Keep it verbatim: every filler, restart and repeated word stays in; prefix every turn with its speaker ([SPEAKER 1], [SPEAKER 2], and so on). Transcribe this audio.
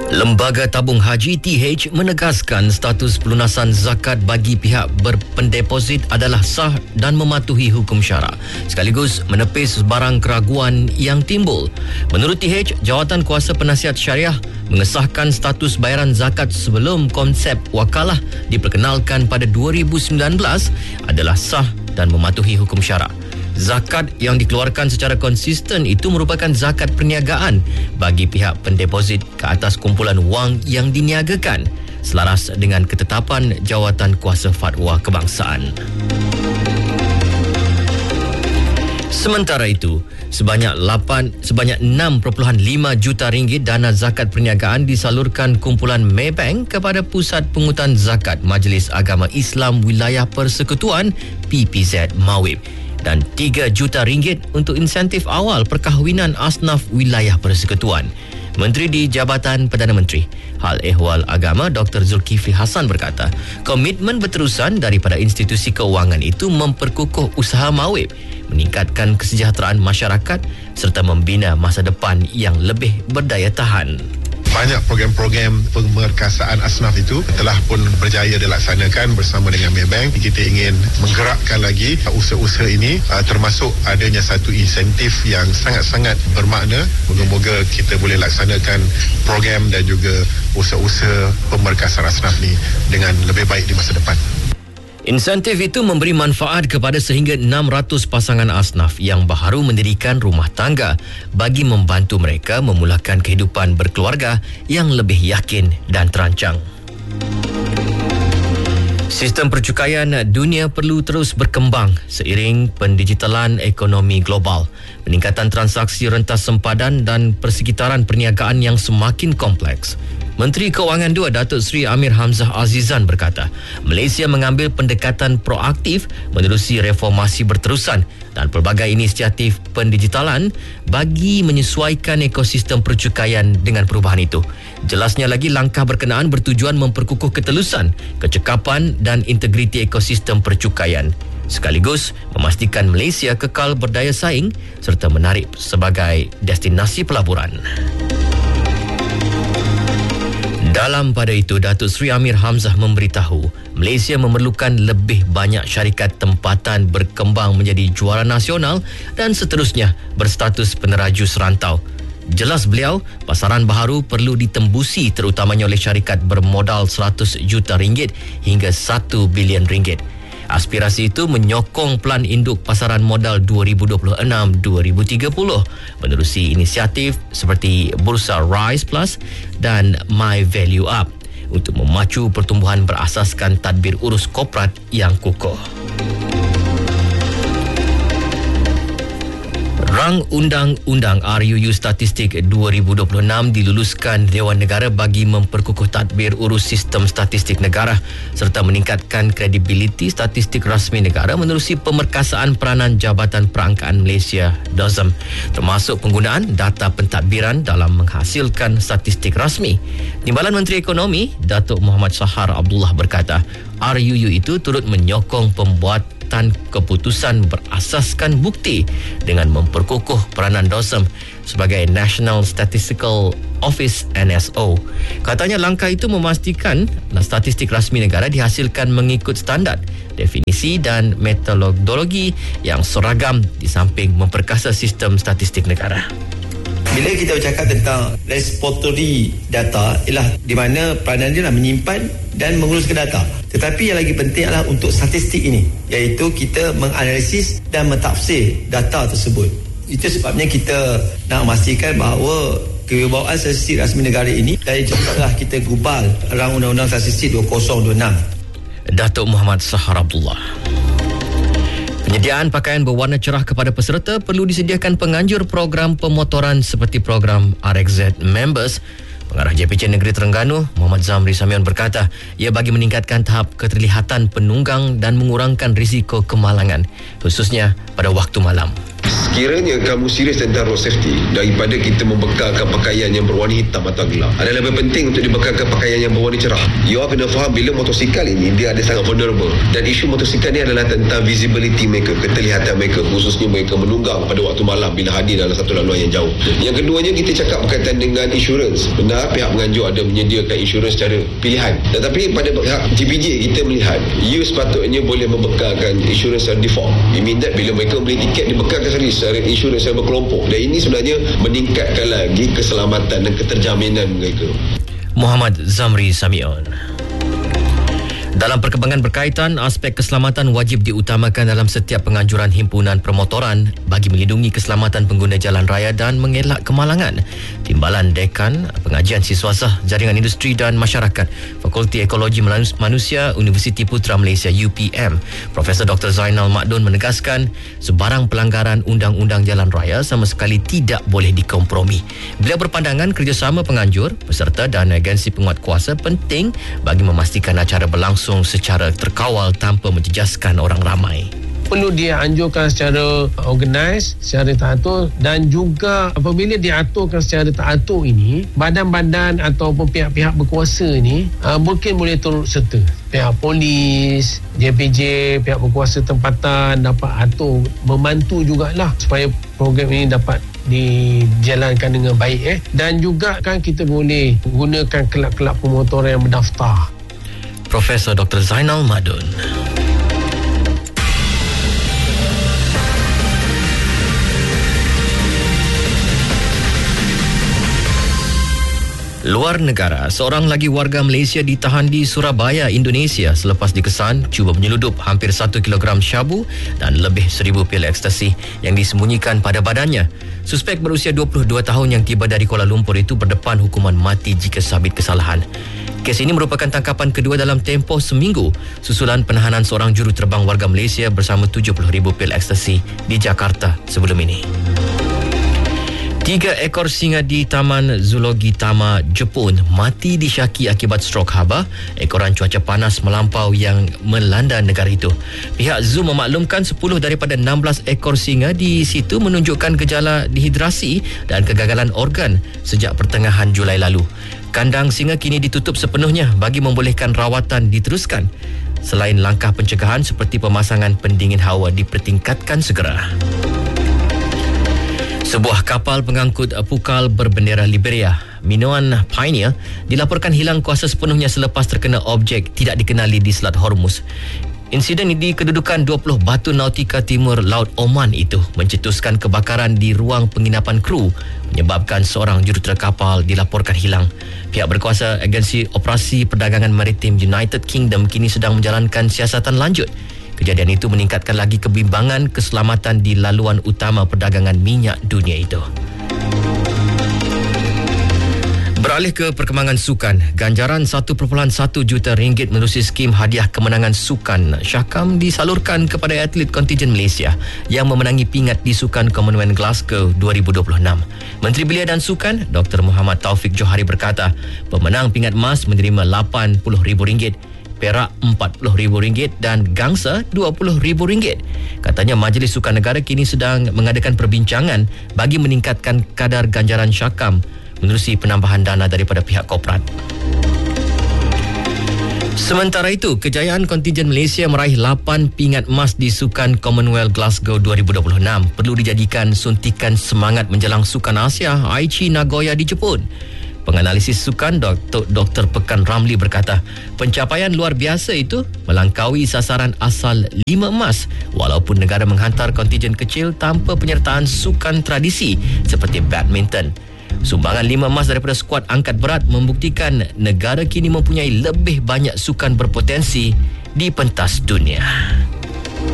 [SPEAKER 1] Lembaga Tabung Haji T H menegaskan status pelunasan zakat bagi pihak berpendeposit adalah sah dan mematuhi hukum syarak, sekaligus menepis sebarang keraguan yang timbul. Menurut T H, Jawatan Kuasa Penasihat Syariah mengesahkan status bayaran zakat sebelum konsep wakalah diperkenalkan pada dua ribu sembilan belas adalah sah dan mematuhi hukum syarak. Zakat yang dikeluarkan secara konsisten itu merupakan zakat perniagaan bagi pihak pendeposit ke atas kumpulan wang yang diniagakan, selaras dengan ketetapan Jawatan Kuasa Fatwa Kebangsaan. Sementara itu, sebanyak lapan sebanyak enam perpuluhan lima juta ringgit dana zakat perniagaan disalurkan kumpulan Maybank kepada Pusat Pungutan Zakat Majlis Agama Islam Wilayah Persekutuan P P Z Mawib, dan tiga juta ringgit untuk insentif awal perkahwinan asnaf wilayah persekutuan. Menteri di Jabatan Perdana Menteri Hal Ehwal Agama Doktor Zulkifli Hasan berkata, komitmen berterusan daripada institusi keuangan itu memperkukuh usaha Mawib, meningkatkan kesejahteraan masyarakat serta membina masa depan yang lebih berdaya tahan.
[SPEAKER 2] Banyak program-program pemerkasaan asnaf itu telah pun berjaya dilaksanakan bersama dengan Maybank. Kita ingin menggerakkan lagi usaha-usaha ini, termasuk adanya satu insentif yang sangat-sangat bermakna. Moga-moga kita boleh laksanakan program dan juga usaha-usaha pemerkasaan asnaf ini dengan lebih baik di masa depan.
[SPEAKER 1] Insentif itu memberi manfaat kepada sehingga enam ratus pasangan asnaf yang baru mendirikan rumah tangga bagi membantu mereka memulakan kehidupan berkeluarga yang lebih yakin dan terancang. Sistem percukaian dunia perlu terus berkembang seiring pendigitalan ekonomi global, peningkatan transaksi rentas sempadan dan persekitaran perniagaan yang semakin kompleks. Menteri Keuangan dua Datuk Seri Amir Hamzah Azizan berkata, Malaysia mengambil pendekatan proaktif menerusi reformasi berterusan dan pelbagai inisiatif pendigitalan bagi menyesuaikan ekosistem percukaian dengan perubahan itu. Jelasnya lagi, langkah berkenaan bertujuan memperkukuh ketelusan, kecekapan dan integriti ekosistem percukaian, sekaligus memastikan Malaysia kekal berdaya saing serta menarik sebagai destinasi pelaburan. Dalam pada itu, Datuk Seri Amir Hamzah memberitahu, Malaysia memerlukan lebih banyak syarikat tempatan berkembang menjadi juara nasional dan seterusnya berstatus peneraju serantau. Jelas beliau, pasaran baharu perlu ditembusi terutamanya oleh syarikat bermodal seratus juta ringgit hingga satu bilion ringgit. Aspirasi itu menyokong Pelan Induk Pasaran Modal dua ribu dua puluh enam dua ribu tiga puluh menerusi inisiatif seperti Bursa Rise Plus dan My Value Up untuk memacu pertumbuhan berasaskan tadbir urus korporat yang kukuh. Rang Undang-Undang R U U Statistik dua ribu dua puluh enam diluluskan Dewan Negara bagi memperkukuh tadbir urus sistem statistik negara serta meningkatkan kredibiliti statistik rasmi negara menerusi pemerkasaan peranan Jabatan Perangkaan Malaysia D O Z M, termasuk penggunaan data pentadbiran dalam menghasilkan statistik rasmi. Timbalan Menteri Ekonomi Datuk Muhammad Shahar Abdullah berkata, R U U itu turut menyokong pembuatan keputusan berasaskan bukti dengan memperkukuh peranan D O Z M sebagai National Statistical Office N S O. Katanya langkah itu memastikan statistik rasmi negara dihasilkan mengikut standard, definisi dan metodologi yang seragam di samping memperkasa sistem statistik negara.
[SPEAKER 3] Bila kita bercakap tentang repository data, ialah di mana peranan dia lah menyimpan dan menguruskan data. Tetapi yang lagi penting adalah untuk statistik ini, iaitu kita menganalisis dan mentafsir data tersebut. Itu sebabnya kita nak memastikan bahawa kewibawaan statistik rasmi negara ini dari jumlah kita gubal Rang Undang-Undang Statistik dua ribu dua puluh enam.
[SPEAKER 1] Datuk Muhammad Shahar Abdullah. Penyediaan pakaian berwarna cerah kepada peserta perlu disediakan penganjur program pemotoran seperti program R X Z Members. Pengarah J P C Negeri Terengganu, Muhammad Zamri Samion berkata, ia bagi meningkatkan tahap keterlihatan penunggang dan mengurangkan risiko kemalangan, khususnya pada waktu malam.
[SPEAKER 4] Sekiranya kamu serius tentang road safety, daripada kita membekalkan pakaian yang berwarna hitam atau gelap, ada lebih penting untuk dibekalkan pakaian yang berwarna cerah. You all kena faham bila motosikal ini dia ada sangat vulnerable, dan isu motosikal ni adalah tentang visibility mereka, keterlihatan mereka, khususnya mereka menunggang pada waktu malam bila hadir dalam satu laluan yang jauh. Yang keduanya, kita cakap berkaitan dengan insurans. Benar, pihak penganjur ada menyediakan insurans secara pilihan, tetapi pada pihak G P J kita melihat you sepatutnya boleh membekalkan insurans secara default. It means that bila mereka beli tiket, dibekalkan sekali secara insurans secara berkelompok, dan ini sebenarnya meningkatkan lagi keselamatan dan keterjaminan mereka.
[SPEAKER 1] Muhammad Zamri Samion. Dalam perkembangan berkaitan, aspek keselamatan wajib diutamakan dalam setiap penganjuran himpunan permotoran bagi melindungi keselamatan pengguna jalan raya dan mengelak kemalangan. Timbalan Dekan Pengajian Siswasah Jaringan Industri dan Masyarakat Fakulti Ekologi Manusia Universiti Putra Malaysia U P M, Profesor Doktor Zainal Makdun menegaskan sebarang pelanggaran undang-undang jalan raya sama sekali tidak boleh dikompromi. Beliau berpandangan kerjasama penganjur, peserta dan agensi penguat kuasa penting bagi memastikan acara berlangsung secara terkawal tanpa menjejaskan orang ramai.
[SPEAKER 5] Perlu dia anjurkan secara organize, secara teratur, dan juga apabila diaturkan secara teratur ini, badan-badan ataupun pihak-pihak berkuasa ini uh, mungkin boleh turut serta. Pihak polis, J P J, pihak berkuasa tempatan dapat atur, membantu jugalah supaya program ini dapat dijalankan dengan baik eh. Dan juga kan kita boleh gunakan kelab-kelab pemotoran yang berdaftar.
[SPEAKER 1] Profesor Doktor Zainal Makdun. Luar negara, seorang lagi warga Malaysia ditahan di Surabaya, Indonesia selepas dikesan cuba menyeludup hampir satu kilogram syabu dan lebih seribu pil ekstasi yang disembunyikan pada badannya. Suspek berusia dua puluh dua tahun yang tiba dari Kuala Lumpur itu berdepan hukuman mati jika sabit kesalahan. Kes ini merupakan tangkapan kedua dalam tempoh seminggu susulan penahanan seorang juruterbang warga Malaysia bersama tujuh puluh ribu pil ekstasi di Jakarta sebelum ini. Tiga ekor singa di Taman Zoologi Tama, Jepun mati disyaki akibat strok haba ekoran cuaca panas melampau yang melanda negara itu. Pihak zoo memaklumkan sepuluh daripada enam belas ekor singa di situ menunjukkan gejala dehidrasi dan kegagalan organ sejak pertengahan Julai lalu. Kandang singa kini ditutup sepenuhnya bagi membolehkan rawatan diteruskan. Selain langkah pencegahan seperti pemasangan pendingin hawa dipertingkatkan segera. Sebuah kapal pengangkut pukal berbendera Liberia, Minoan Pioneer, dilaporkan hilang kuasa sepenuhnya selepas terkena objek tidak dikenali di Selat Hormuz. Insiden di kedudukan dua puluh Batu Nautika Timur Laut Oman itu mencetuskan kebakaran di ruang penginapan kru, menyebabkan seorang jurutera kapal dilaporkan hilang. Pihak berkuasa Agensi Operasi Perdagangan Maritim United Kingdom kini sedang menjalankan siasatan lanjut. Kejadian itu meningkatkan lagi kebimbangan keselamatan di laluan utama perdagangan minyak dunia itu. Beralih ke perkembangan sukan, ganjaran satu perpuluhan satu juta ringgit menerusi skim hadiah kemenangan sukan Syakam disalurkan kepada atlet kontingen Malaysia yang memenangi pingat di Sukan Commonwealth Glasgow dua ribu dua puluh enam. Menteri Belia dan Sukan Doktor Muhammad Taufik Johari berkata, pemenang pingat emas menerima lapan puluh ribu ringgit, perak empat puluh ribu ringgit dan gangsa dua puluh ribu ringgit. Katanya Majlis Sukan Negara kini sedang mengadakan perbincangan bagi meningkatkan kadar ganjaran Syakam menerusi penambahan dana daripada pihak korporat. Sementara itu, kejayaan kontingen Malaysia meraih lapan pingat emas di Sukan Commonwealth Glasgow dua ribu dua puluh enam perlu dijadikan suntikan semangat menjelang Sukan Asia Aichi Nagoya di Jepun. Penganalisis sukan Doktor Doktor Pekan Ramli berkata, pencapaian luar biasa itu melangkaui sasaran asal lima emas walaupun negara menghantar kontingen kecil tanpa penyertaan sukan tradisi seperti badminton. Sumbangan lima emas daripada skuad angkat berat membuktikan negara kini mempunyai lebih banyak sukan berpotensi di pentas dunia.